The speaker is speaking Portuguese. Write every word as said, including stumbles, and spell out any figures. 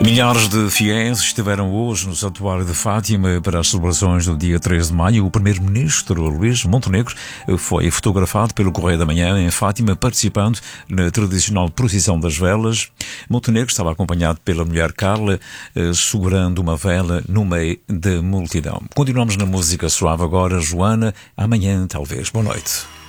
Milhares de fiéis estiveram hoje no Santuário de Fátima para as celebrações do dia três de maio. O primeiro-ministro Luís Montenegro foi fotografado pelo Correio da Manhã em Fátima, participando na tradicional procissão das velas. Montenegro estava acompanhado pela mulher Carla, segurando uma vela no meio da multidão. Continuamos na música suave agora, Joana, amanhã talvez. Boa noite.